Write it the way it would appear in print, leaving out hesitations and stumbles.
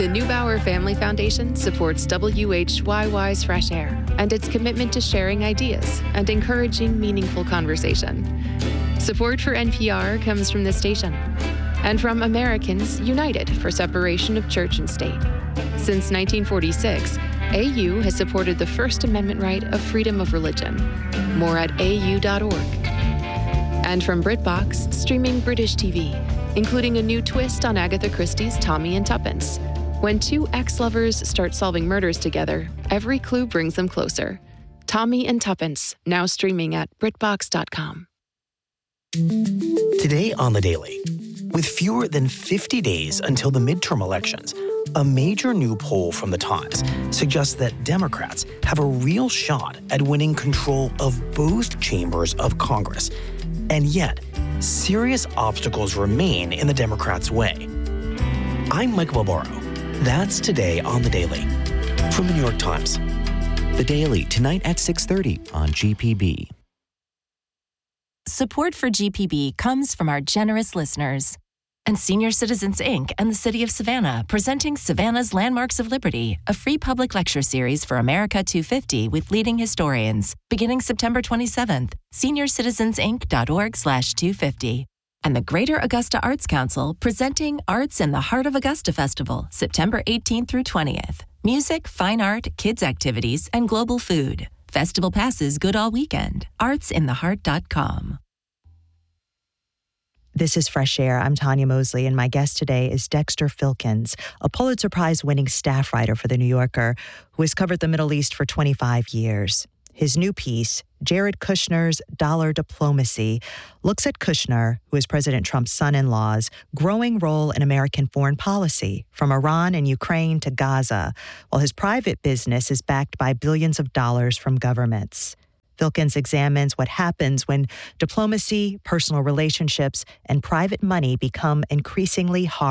The Neubauer Family Foundation supports WHYY's Fresh Air and its commitment to sharing ideas and encouraging meaningful conversation. Support for NPR comes from the station and from Americans United for Separation of Church and State. Since 1946, AU has supported the First Amendment right of freedom of religion. More at au.org. And from BritBox, streaming British TV, including a new twist on Agatha Christie's Tommy and Tuppence. When two ex-lovers start solving murders together, every clue brings them closer. Tommy and Tuppence, now streaming at BritBox.com. Today on The Daily, with fewer than 50 days until the midterm elections, a major new poll from The Times suggests that Democrats have a real shot at winning control of both chambers of Congress. And yet, serious obstacles remain in the Democrats' way. I'm Michael Barbaro. That's today on The Daily. From the New York Times. The Daily, tonight at 6:30 on GPB. Support for GPB comes from our generous listeners. And Senior Citizens, Inc. and the City of Savannah, presenting Savannah's Landmarks of Liberty, a free public lecture series for America 250 with leading historians, beginning September 27th, seniorcitizensinc.org/250. And the Greater Augusta Arts Council, presenting Arts in the Heart of Augusta Festival, September 18th through 20th. Music, fine art, kids' activities, and global food. Festival passes good all weekend. artsintheheart.com. This is Fresh Air. I'm Tanya Mosley, and my guest today is Dexter Filkins, a Pulitzer Prize-winning staff writer for The New Yorker, who has covered the Middle East for 25 years. His new piece, Jared Kushner's Dollar Diplomacy, looks at Kushner, who is President Trump's son-in-law's, growing role in American foreign policy, from Iran and Ukraine to Gaza, while his private business is backed by billions of dollars from governments. Filkins examines what happens when diplomacy, personal relationships, and private money become increasingly hard